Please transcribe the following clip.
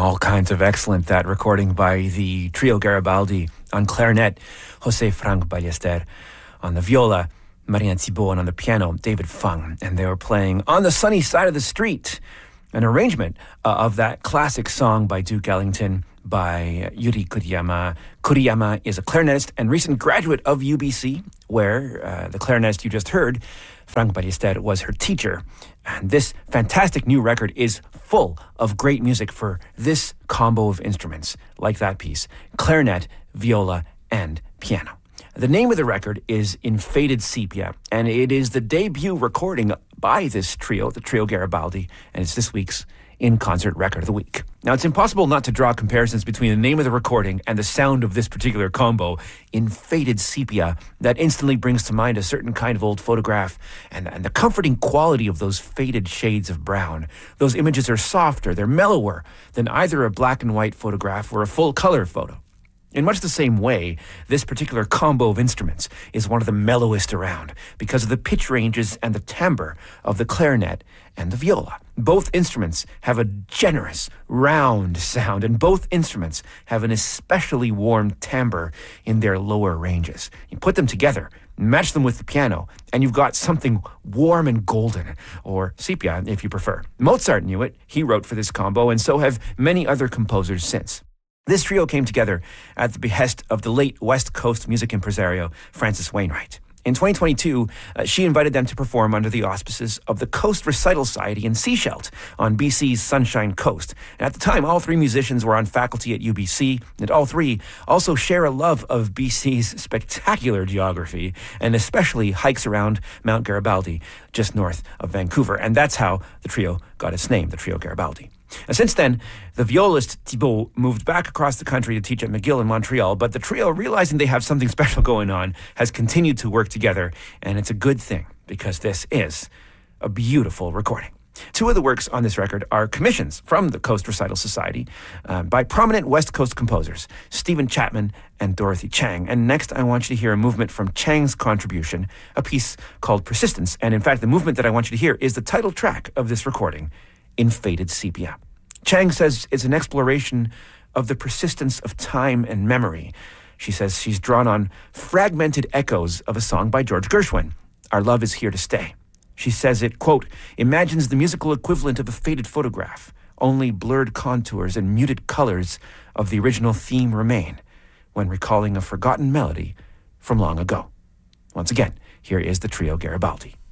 All kinds of excellent, that recording by the Trio Garibaldi on clarinet, José Frank Ballester on the viola, Marianne Thibault, and on the piano, David Fung. And they were playing On the Sunny Side of the Street, an arrangement of that classic song by Duke Ellington by Yuri Kuriyama. Kuriyama is a clarinetist and recent graduate of UBC, where the clarinetist you just heard, Frank Ballester, was her teacher. And this fantastic new record is full of great music for this combo of instruments, like that piece, clarinet, viola, and piano. The name of the record is In Faded Sepia, and it is the debut recording by this trio, the Trio Garibaldi, and it's this week's In-Concert Record of the Week. Now, it's impossible not to draw comparisons between the name of the recording and the sound of this particular combo, In Faded Sepia, that instantly brings to mind a certain kind of old photograph and the comforting quality of those faded shades of brown. Those images are softer, they're mellower than either a black and white photograph or a full-color photo. In much the same way, this particular combo of instruments is one of the mellowest around because of the pitch ranges and the timbre of the clarinet and the viola. Both instruments have a generous, round sound, and both instruments have an especially warm timbre in their lower ranges. You put them together, match them with the piano, and you've got something warm and golden, or sepia if you prefer. Mozart knew it. He wrote for this combo, and so have many other composers since. This trio came together at the behest of the late West Coast music impresario Frances Wainwright. In 2022, she invited them to perform under the auspices of the Coast Recital Society in Sechelt on BC's Sunshine Coast. And at the time, all three musicians were on faculty at UBC, and all three also share a love of BC's spectacular geography, and especially hikes around Mount Garibaldi, just north of Vancouver. And that's how the trio got its name, the Trio Garibaldi. Since then, the violist Thibault moved back across the country to teach at McGill in Montreal, but the trio, realizing they have something special going on, has continued to work together, and it's a good thing, because this is a beautiful recording. Two of the works on this record are commissions from the Coast Recital Society by prominent West Coast composers, Stephen Chapman and Dorothy Chang. And next, I want you to hear a movement from Chang's contribution, a piece called Persistence. And in fact, the movement that I want you to hear is the title track of this recording, In Faded Sepia. Chang says it's an exploration of the persistence of time and memory. She says she's drawn on fragmented echoes of a song by George Gershwin, Our Love Is Here to Stay. She says it, quote, imagines the musical equivalent of a faded photograph. Only blurred contours and muted colors of the original theme remain when recalling a forgotten melody from long ago. Once again, here is the Trio Garibaldi.